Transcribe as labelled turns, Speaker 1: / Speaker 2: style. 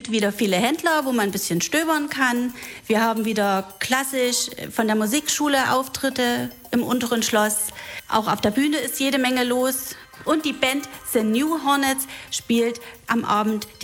Speaker 1: gibt wieder viele Händler, wo man ein bisschen stöbern kann. Wir haben wieder klassisch von der Musikschule Auftritte im unteren Schloss. Auch auf der Bühne ist jede Menge los. Und die Band The New Hornets spielt am Abend